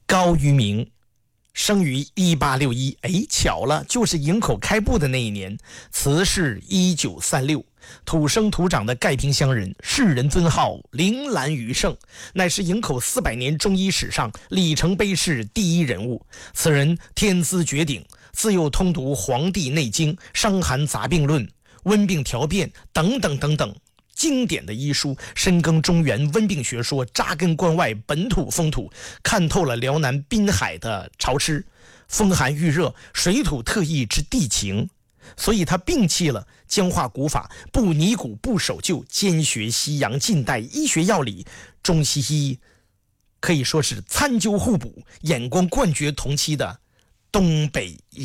高于明，生于1861，巧了，就是营口开埠的那一年。辞世1936，土生土长的盖平乡人，世人尊号铃兰余圣，乃是营口400年中医史上里程碑式第一人物。此人天资绝顶，自幼通读《黄帝内经》《伤寒杂病论》《温病调变》等等等等经典的医书，深耕中原温病学说，扎根关外本土风土，看透了辽南滨海的潮湿、风寒遇热、水土特异之地情。所以他摒弃了僵化古法，不泥古不守旧，兼学西洋近代医学要理，中西医可以说是参究互补，眼光冠绝同期的东北医